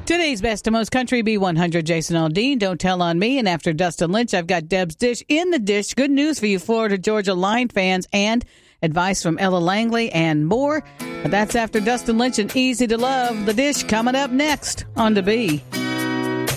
Today's best of most country B100, Jason Aldean, Don't Tell on Me. And after Dustin Lynch, I've got Deb's Dish in the dish. Good news for you Florida Georgia Line fans and advice from Ella Langley and more. But that's after Dustin Lynch and Easy to Love. The Dish coming up next on The B.